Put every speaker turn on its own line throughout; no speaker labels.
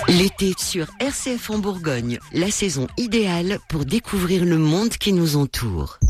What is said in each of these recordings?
L'été sur RCF en Bourgogne, la saison idéale pour découvrir le monde qui nous entoure.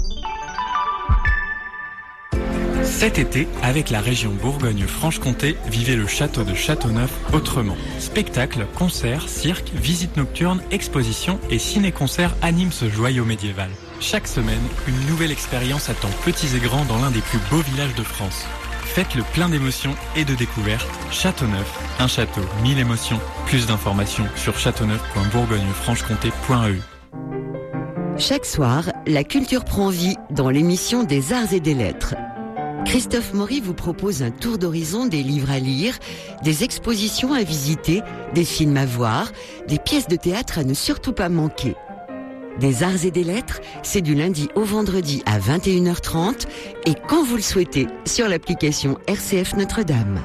Cet été, avec la région Bourgogne-Franche-Comté, vivez le château de Châteauneuf autrement. Spectacles, concerts, cirques, visites nocturnes, expositions et ciné-concerts animent ce joyau médiéval. Chaque semaine, une nouvelle expérience attend petits et grands dans l'un des plus beaux villages de France. Faites le plein d'émotions et de découvertes. Châteauneuf, un château, 1000 émotions. Plus d'informations sur châteauneuf.bourgogne-franche-comté.eu.
Chaque soir, la culture prend vie dans l'émission des Arts et des Lettres. Christophe Maury vous propose un tour d'horizon des livres à lire, des expositions à visiter, des films à voir, des pièces de théâtre à ne surtout pas manquer. Des Arts et des Lettres, c'est du lundi au vendredi à 21h30 et quand vous le souhaitez sur l'application RCF Notre-Dame.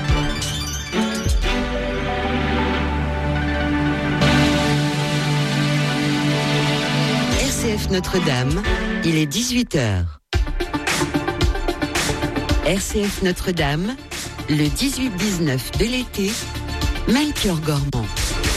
RCF Notre-Dame, il est 18h. RCF Notre-Dame, le 18-19 de l'été, Melchior Gormand.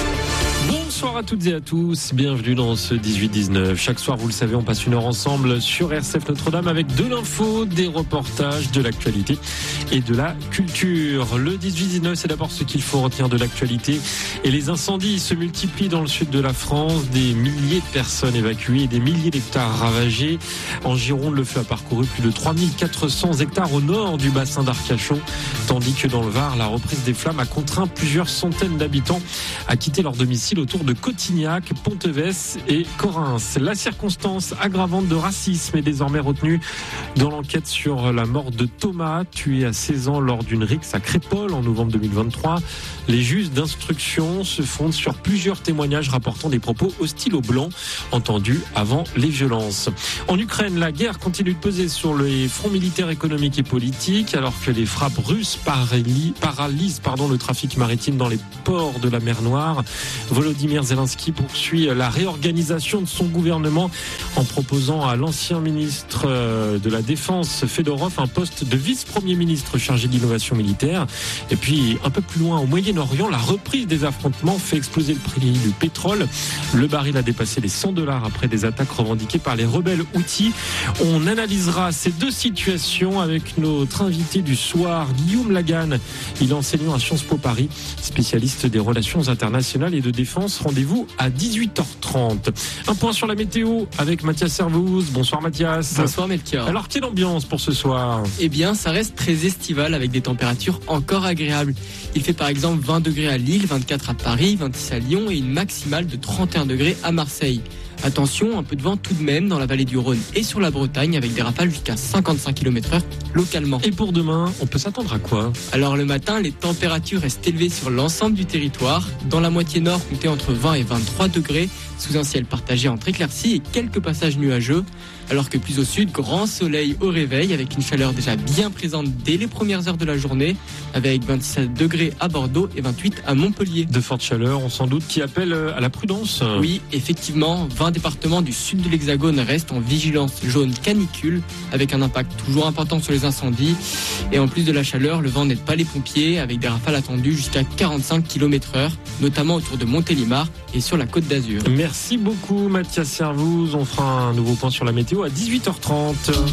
Bonsoir à toutes et à tous, bienvenue dans ce 18-19. Chaque soir, vous le savez, on passe une heure ensemble sur RCF Notre-Dame avec de l'info, des reportages, de l'actualité et de la culture. Le 18-19, c'est d'abord ce qu'il faut retenir de l'actualité. Et les incendies se multiplient dans le sud de la France, des milliers de personnes évacuées et des milliers d'hectares ravagés. En Gironde, le feu a parcouru plus de 3400 hectares au nord du bassin d'Arcachon, tandis que dans le Var, la reprise des flammes a contraint plusieurs centaines d'habitants à quitter leur domicile autour de Cotignac, Ponteves et Corrins. La circonstance aggravante de racisme est désormais retenue dans l'enquête sur la mort de Thomas, tué à 16 ans lors d'une rixe à Crépol en novembre 2023. Les juges d'instruction se fondent sur plusieurs témoignages rapportant des propos hostiles aux Blancs entendus avant les violences. En Ukraine, la guerre continue de peser sur les fronts militaires, économiques et politiques, alors que les frappes russes paralysent le trafic maritime dans les ports de la mer Noire. Volodymyr Zelensky poursuit la réorganisation de son gouvernement en proposant à l'ancien ministre de la Défense, Fedorov, un poste de vice-premier ministre chargé de l'innovation militaire. Et puis, un peu plus loin, au Moyen-Orient, la reprise des affrontements fait exploser le prix du pétrole. Le baril a dépassé les $100 après des attaques revendiquées par les rebelles Houthis. On analysera ces deux situations avec notre invité du soir, Guillaume Lagan. Il est enseignant à Sciences Po Paris, spécialiste des relations internationales et de défense. Rendez-vous à 18h30. Un point sur la météo avec Mathias Servouz. Bonsoir Mathias.
Bonsoir Melchior.
Alors, quelle ambiance pour ce soir ?
Eh bien, ça reste très estival avec des températures encore agréables. Il fait par exemple 20 degrés à Lille, 24 à Paris, 26 à Lyon et une maximale de 31 degrés à Marseille. Attention, un peu de vent tout de même dans la vallée du Rhône et sur la Bretagne avec des rafales jusqu'à 55 km/h localement.
Et pour demain, on peut s'attendre à quoi ?
Alors le matin, les températures restent élevées sur l'ensemble du territoire. Dans la moitié nord, comptez entre 20 et 23 degrés, sous un ciel partagé entre éclaircies et quelques passages nuageux. Alors que plus au sud, grand soleil au réveil avec une chaleur déjà bien présente dès les premières heures de la journée, avec 27 degrés à Bordeaux et 28 à Montpellier.
De fortes chaleurs, on sans doute, qui appellent à la prudence.
Oui, effectivement, 20 départements du sud de l'Hexagone restent en vigilance jaune canicule, avec un impact toujours important sur les incendies. Et en plus de la chaleur, le vent n'aide pas les pompiers, avec des rafales attendues jusqu'à 45 km/h, notamment autour de Montélimar et sur la Côte d'Azur.
Merci beaucoup Mathias Servouz. On fera un nouveau point sur la météo à 18h30.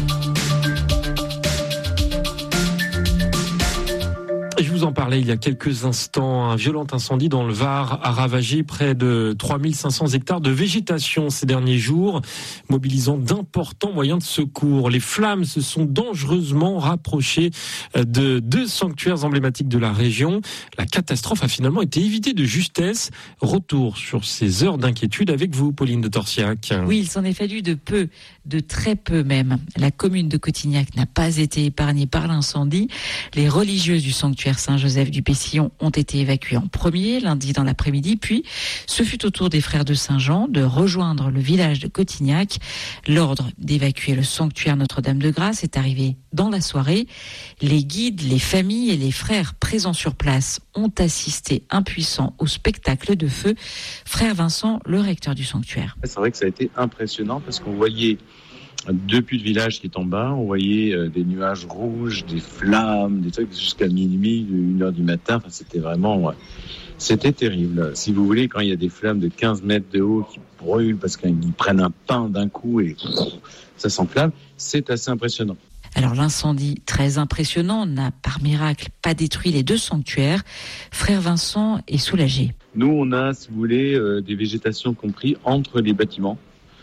Je vous en parlais il y a quelques instants. Un violent incendie dans le Var a ravagé près de 3500 hectares de végétation ces derniers jours, mobilisant d'importants moyens de secours. Les flammes se sont dangereusement rapprochées de deux sanctuaires emblématiques de la région. La catastrophe a finalement été évitée de justesse. Retour sur ces heures d'inquiétude avec vous, Pauline de Torsiac.
Oui, il s'en est fallu de peu, de très peu même. La commune de Cotignac n'a pas été épargnée par l'incendie. Les religieuses du sanctuaire Saint-Joseph du Pessillon ont été évacués en premier, lundi dans l'après-midi, puis ce fut au tour des frères de Saint-Jean de rejoindre le village de Cotignac. L'ordre d'évacuer le sanctuaire Notre-Dame-de-Grâce est arrivé dans la soirée. Les guides, les familles et les frères présents sur place ont assisté impuissants au spectacle de feu. Frère Vincent, le recteur du sanctuaire.
C'est vrai que ça a été impressionnant parce qu'on voyait depuis le village qui est en bas, on voyait des nuages rouges, des flammes, des trucs jusqu'à minuit, 1h du matin. Enfin, c'était vraiment C'était terrible. Si vous voulez, quand il y a des flammes de 15 mètres de haut qui brûlent parce qu'ils prennent un pain d'un coup et ça s'enflamme, c'est assez impressionnant.
Alors l'incendie, très impressionnant, n'a par miracle pas détruit les 2 sanctuaires. Frère Vincent est soulagé.
Nous, on a, si vous voulez, des végétations comprises entre les bâtiments.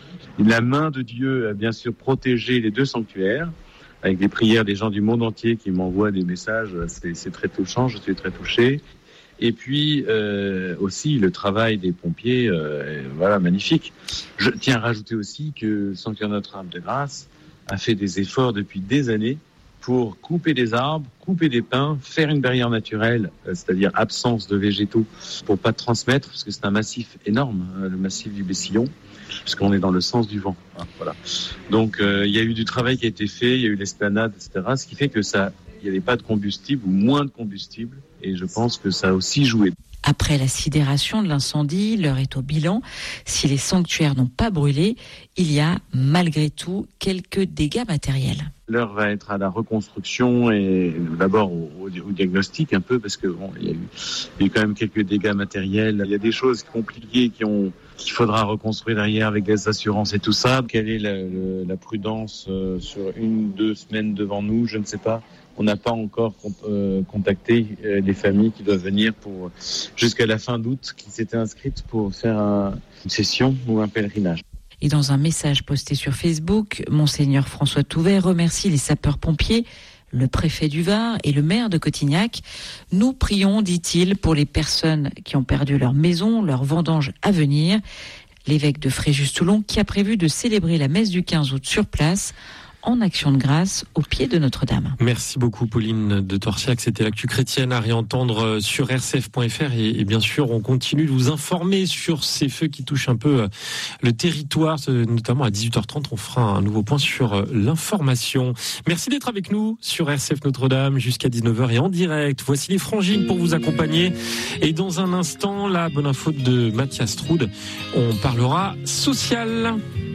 La main de Dieu a bien sûr protégé les 2 sanctuaires, avec les prières des gens du monde entier qui m'envoient des messages. C'est très touchant, je suis très touché. Et puis aussi le travail des pompiers, magnifique. Je tiens à rajouter aussi que le Sanctuaire Notre-Dame de Grâce a fait des efforts depuis des années pour couper des arbres, couper des pins, faire une barrière naturelle, c'est-à-dire absence de végétaux, pour pas transmettre, parce que c'est un massif énorme, le massif du Bessillon, puisqu'on est dans le sens du vent. Voilà. Donc il y a eu du travail qui a été fait, il y a eu l'esplanade, etc., ce qui fait que il n'y avait pas de combustible ou moins de combustible, et je pense que ça a aussi joué.
Après la sidération de l'incendie, l'heure est au bilan. Si les sanctuaires n'ont pas brûlé, il y a malgré tout quelques dégâts matériels.
L'heure va être à la reconstruction et d'abord au diagnostic un peu, parce que il y a eu quand même quelques dégâts matériels. Il y a des choses compliquées qu'il faudra reconstruire derrière avec des assurances et tout ça. Quelle est la prudence sur 1-2 semaines devant nous? Je ne sais pas. On n'a pas encore contacté les familles qui doivent venir jusqu'à la fin d'août, qui s'étaient inscrites pour faire une session ou un pèlerinage.
Et dans un message posté sur Facebook, Monseigneur François Touvet remercie les sapeurs-pompiers, le préfet du Var et le maire de Cotignac. Nous prions, dit-il, pour les personnes qui ont perdu leur maison, leur vendange à venir. L'évêque de Fréjus-Toulon qui a prévu de célébrer la messe du 15 août sur place, en action de grâce au pied de Notre-Dame.
Merci beaucoup Pauline de Torsiac, c'était l'actu chrétienne à réentendre sur rcf.fr et bien sûr on continue de vous informer sur ces feux qui touchent un peu le territoire, notamment à 18h30 on fera un nouveau point sur l'information. Merci d'être avec nous sur RCF Notre-Dame jusqu'à 19h et en direct. Voici les Frangines pour vous accompagner et dans un instant la bonne info de Mathias Troud, on parlera social.